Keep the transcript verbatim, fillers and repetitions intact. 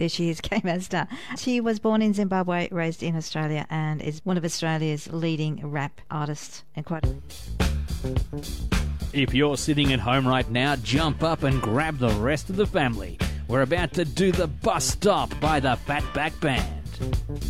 There she is, Kay Mazda. She was born in Zimbabwe, raised in Australia, and is one of Australia's leading rap artists. And quite. If you're sitting at home right now, jump up and grab the rest of the family. We're about to do the bus stop by the Fatback Band.